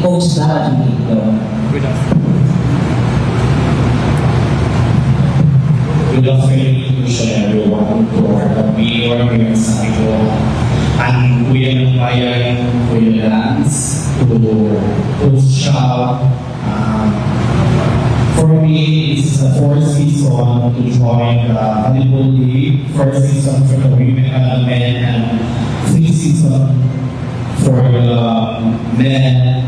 Coach Lara dito. Good afternoon to everyone to our mayor, Mayor Santiago, and Kuya ng Bayan, Kuya Lance, to Coach Shaw. For me, this is the fourth season to join the Volleyball League. First season for the women and the men, and 3 seasons for the men.